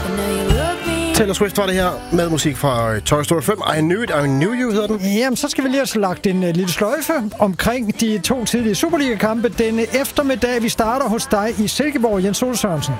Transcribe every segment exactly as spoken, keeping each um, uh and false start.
Taylor Swift var det her med musik fra Toy Story fem. I Knew It, I Knew You hedder den. Jamen, så skal vi lige have lagt en uh, lille sløjfe omkring de to tidlige Superliga-kampe denne eftermiddag. Vi starter hos dig i Silkeborg, Jens Ole Sørensen.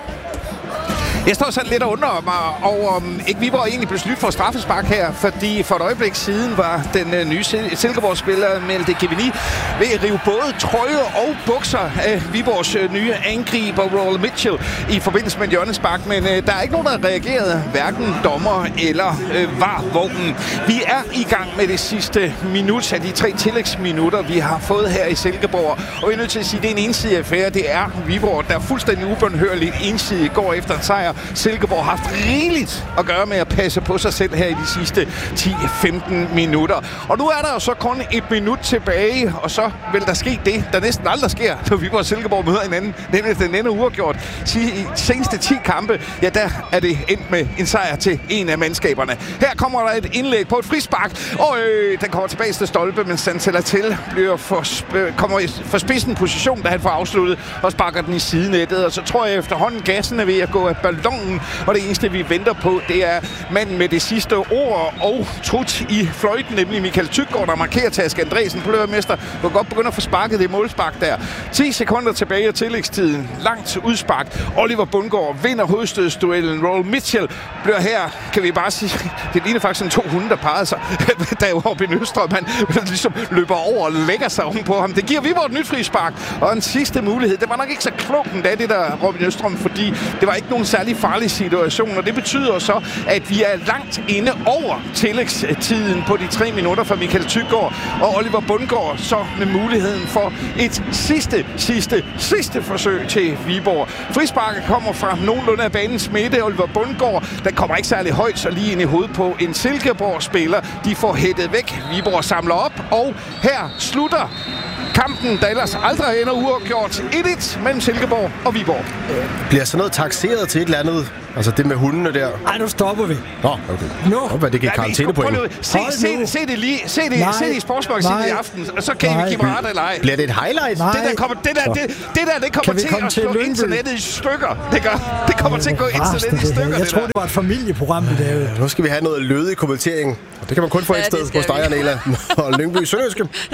Jeg står sådan lidt og undrer mig over, om ikke Viborg egentlig blev snydt for straffespark her, fordi for et øjeblik siden var den uh, nye Sil- Silkeborg-spiller Malte Gevini ved at rive både trøje og bukser af Viborgs uh, nye angriber Roel Mitchell i forbindelse med en hjørnespark, men uh, der er ikke nogen, der reagerede, hverken dommer eller uh, var-vognen. Vi er i gang med det sidste minut af de tre tillægsminutter, vi har fået her i Silkeborg, og vi er nødt til at sige, at det er en ensidig affære. Det er Viborg, der fuldstændig ubønhørligt ensidigt går efter en sejr. Silkeborg har haft rigeligt at gøre med at passe på sig selv her i de sidste ti til femten minutter. Og nu er der jo så kun et minut tilbage, og så vil der ske det, der næsten aldrig sker, når Viborg og Silkeborg møder hinanden, nemlig den ende uafgjort. I de seneste ti kampe, ja, der er det endt med en sejr til en af mandskaberne. Her kommer der et indlæg på et frispark, og øh, den kommer tilbage til stolpe, men Santella til bliver for, sp- kommer i for spidsen position, da han får afsluttet og sparker den i sidenettet. Og så tror jeg efterhånden, gassen er ved at gå af ballonen, og det eneste, vi venter på, det er manden med det sidste ord og trut i fløjten, nemlig Michael Tyggaard, der markerer Taske Andresen på løbermester. Du kan godt begynde at få sparket det målspark der. ti sekunder tilbage af tillægstiden. Langt udspark. Oliver Bundgaard vinder hovedstødsduellen. Roel Mitchell bliver her, kan vi bare sige, det ligner faktisk en to hunde, der parrede sig, da Robin Østrøm, han ligesom løber over og lægger sig ovenpå ham. Det giver Viborg et nyt frispark, og en sidste mulighed. Det var nok ikke så klogt endda, det der Robin Østrøm, fordi det var ikke nogen særlig farlig situation, og det betyder så, at vi er langt inde over tillægstiden på de tre minutter for Michael Tyggaard og Oliver Bundgaard, så med muligheden for et sidste, sidste, sidste forsøg til Viborg. Frisparket kommer fra nogenlunde af banens midte. Oliver Bundgaard, der kommer ikke særlig højt, så lige ind i hovedet på en Silkeborg-spiller. De får hættet væk. Viborg samler op, og her slutter kampen, der ellers aldrig ender uafgjort. et et mellem Silkeborg og Viborg. Bliver så noget takseret til et eller andet? Altså det med hundene der? Ej, nu stopper vi. Nå, okay. Nå. Hvad det giver karantænepoint. Se, se, se det lige. Se det, se det i Sportsmagasinet i aften, og så kan nej. vi give mig ret eller ej. Bliver det et highlight? Nej. Det der kommer, det der, det, det der, det kommer til at slå internettet i stykker. Det gør. Det kommer til at gå internettet i stykker. Jeg tror det var et familieprogram, vi lavede. Nu skal vi have noget lødig kommentering. Det kan man kun få ja, et sted hos dig, Arnela. Og Lyngby Sønderjyske. Jeg,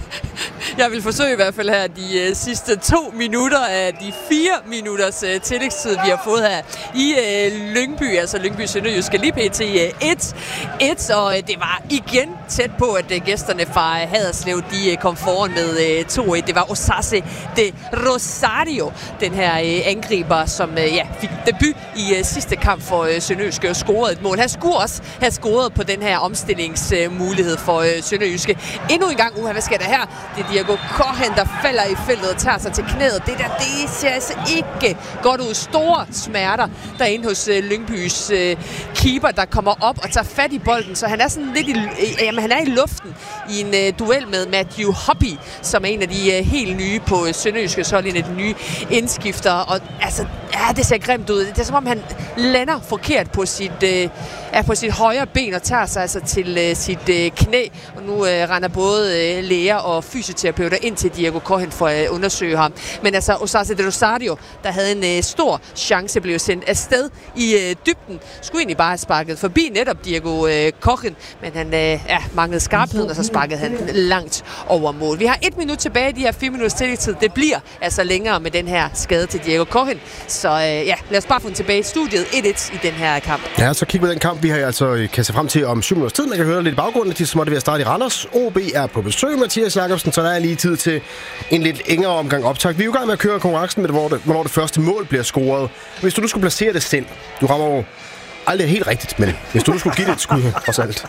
jeg vil forsøge i hvert fald her de uh, sidste to minutter af de fire minutters uh, tillægstid, vi har fået her i uh, Lyngby, altså Lyngby Sønderjyske, lige pt. et et, og uh, det var igen tæt på, at uh, gæsterne fra uh, Haderslev, de uh, kom foran med uh, to et. Det var Osase de Rosario, den her uh, angriber, som uh, ja, fik debut i uh, sidste kamp for uh, Sønderjyske og scorede et mål. Han skulle også have scoret på den her omstillingsmulighed uh, for uh, Sønderjyske. Endnu en gang, uha, hvad sker der her? Det er Diego Kochen, der falder i feltet og tager sig til knæet. Det der, det ser altså ikke godt ud. Store smerter derinde hos uh, Lyngbys uh, keeper, der kommer op og tager fat i bolden. Så han er sådan lidt i, uh, jamen, han er i luften i en uh, duel med Matthew Hoppy, som er en af de uh, helt nye på uh, Sønderjyske, så en af de nye indskifter. Og altså, ja, det ser grimt ud. Det er som om, han lander forkert på sit, uh, er på sit højre ben og tager sig altså til uh, sit uh, knæ. Og nu uh, render både uh, læger og fysioterapeuter ind til Diego Kochen for at undersøge ham. Men altså, Osase de Rosario, der havde en uh, stor chance, blev sendt afsted i uh, dybden. Skulle egentlig bare have sparket forbi netop Diego uh, Kochen, men han uh, ja, manglede skarpheden, og så sparkede han langt over mål. Vi har et minut tilbage i de her fire minutters tillægstid. Det bliver altså længere med den her skade til Diego Kochen. Så uh, ja, lad os bare få den tilbage i studiet. et et i den her kamp. Ja, så kig på den kamp, vi har altså kan se frem til om syv minutters tid. Man kan høre lidt i baggrunden, til så må det være start i Randers. O B er på besøg, Mathias Jacobsen, så der er lige tid til en lidt længere omgang optag. Vi er jo i gang med at køre konkurrencen med, hvor det, hvornår det første mål bliver scoret. Hvis du nu skulle placere det selv, du rammer jo aldrig helt rigtigt, men hvis du nu skulle give det et skud, trods alt.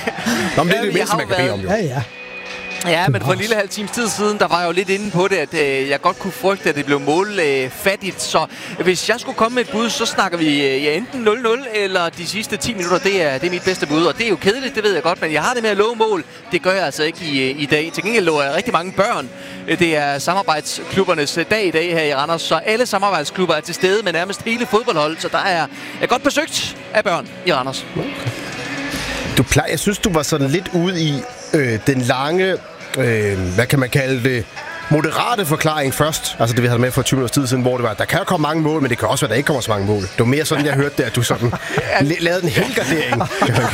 Nå, men det er det mindste, man kan bede om, jo. Ja, ja. Ja, men for en lille halv times tid siden, der var jeg jo lidt inde på det, at øh, jeg godt kunne frygte, at det blev målfattigt. Øh, så hvis jeg skulle komme med et bud, så snakker vi øh, ja, enten nul nul eller de sidste ti minutter. Det er, det er mit bedste bud, og det er jo kedeligt, det ved jeg godt, men jeg har det med at love mål. Det gør jeg altså ikke i, i dag. Til gengæld lover jeg rigtig mange børn. Det er samarbejdsklubbernes dag i dag her i Randers, så alle samarbejdsklubber er til stede med nærmest hele fodboldholdet, så der er, er godt besøgt af børn i Randers. Du plejer, jeg synes, du var sådan lidt ude i øh, den lange, øh, hvad kan man kalde det, moderate forklaring først. Altså det, vi havde med for tyve minutter tid siden, hvor det var, der kan jo komme mange mål, men det kan også være, der ikke kommer så mange mål. Det var mere sådan, jeg hørte det, at du sådan lavede en helgardering.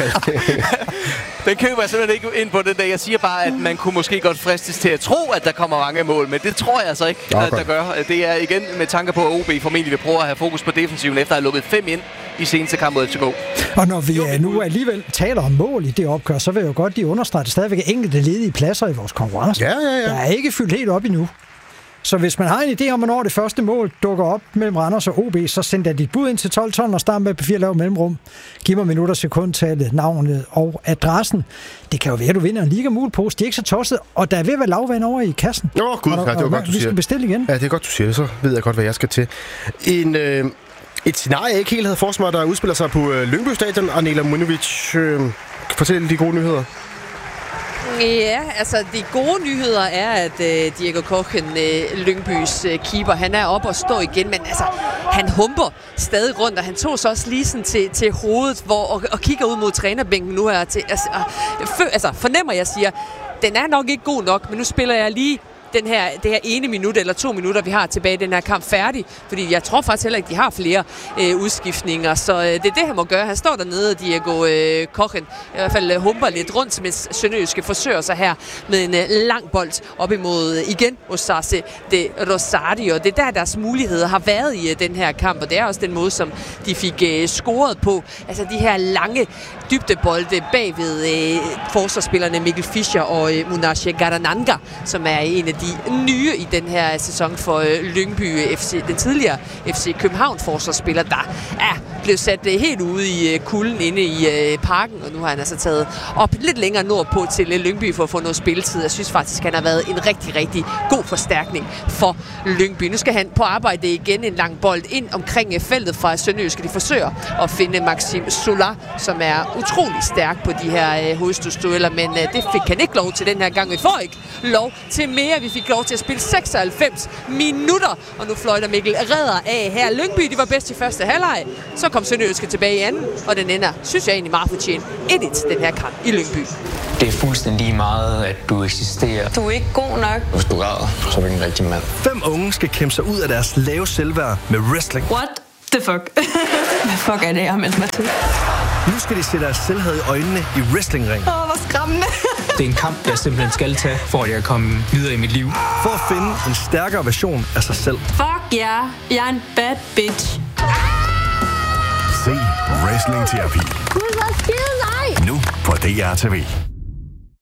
Den køber jeg simpelthen ikke ind på det der. Jeg siger bare, at man kunne måske godt fristes til at tro, at der kommer mange mål, men det tror jeg altså ikke, okay. at der gør. Det er igen med tanke på, at O B formentlig vil prøve at have fokus på defensiven, efter at have lukket fem ind i seneste kamp mod F C K. Og når vi nu alligevel taler om mål i det opgør, så vil jeg jo godt lige understrege, at der stadigvæk er enkelte ledige pladser i vores konkurrence. Ja, ja, ja. Der er ikke fyldt helt op endnu. Så hvis man har en idé om, hvornår det første mål dukker op mellem Randers og O B, så send da dit bud ind til tolv tolv og start med på fire lav mellemrum. Giv mig minutter, sekundtallet, navnet og adressen. Det kan jo være, at du vinder en ligamulpose. De er ikke så tosset, og der er ved at være lavvand over i kassen. Åh, oh, gud, ja, det var godt, du vi siger. skal bestille igen. Ja, det er godt, du siger det. Så ved jeg godt, hvad jeg skal til. En... Øh Et scenarie, jeg ikke helt havde forestillet mig, der udspiller sig på øh, Lyngby Stadion. Anela Munovic, øh, fortæl de gode nyheder. Ja, altså de gode nyheder er, at øh, Diego Kochen, øh, Lyngbys øh, keeper, han er oppe og står igen, men altså, han humper stadig rundt, og han tog så også lige sådan til, til hovedet, hvor, og, og kigger ud mod trænerbænken nu her. Til, altså, for, altså, fornemmer jeg siger, den er nok ikke god nok, men nu spiller jeg lige den her, det her ene minut eller to minutter, vi har tilbage i den her kamp færdig. Fordi jeg tror faktisk heller ikke, de har flere øh, udskiftninger. Så øh, det er det, han må gøre. Han står dernede, Diego øh, Kochen. I hvert fald øh, humper lidt rundt, mens Sønderjyske forsøger sig her med en øh, lang bold op imod øh, igen Osase de Rosario. Og det er der, deres muligheder har været i øh, den her kamp. Og det er også den måde, som de fik øh, scoret på. Altså de her lange dybdebolde bagved øh, forsvarsspillerne Mikkel Fischer og øh, Munashe Garananga, som er en af de nye i den her sæson for øh, Lyngby F C, den tidligere F C København forsvarsspiller, der er blevet sat øh, helt ude i øh, kulden inde i øh, parken, og nu har han altså taget op lidt længere nordpå til øh, Lyngby for at få noget spilletid. Jeg synes faktisk, han har været en rigtig, rigtig god forstærkning for Lyngby. Nu skal han på arbejde igen, en lang bold ind omkring øh, feltet fra Sønderjyske. De forsøger at finde Maxim Solar, som er utrolig stærk på de her øh, hovedstødsdueller, men øh, det fik han ikke lov til den her gang. Vi får ikke lov til mere. Vi fik lov til at spille seksoghalvfems minutter, og nu fløjter Mikkel Redder af her. Lyngby, de var bedst i første halvleg. Så kom Sønderjyske tilbage i anden, og den ender, synes jeg egentlig meget fortjent, et et den her kamp i Lyngby. Det er fuldstændig lige meget, at du eksisterer. Du er ikke god nok. Hvis du græder, så er du ikke en rigtig mand. Fem unge skal kæmpe sig ud af deres lave selvværd med wrestling. What the fuck? Hvad fuck er det, jeg har meldt mig til? Nu skal de se deres selvhed i øjnene i wrestlingring. Åh, oh, hvor skræmmende. Det er en kamp, jeg simpelthen skal tage, for at jeg kan komme videre i mit liv. For at finde en stærkere version af sig selv. Fuck ja, yeah. Jeg er en bad bitch. Se Wrestling Terapi. Gud, hvor skide nej! Nu på D R T V.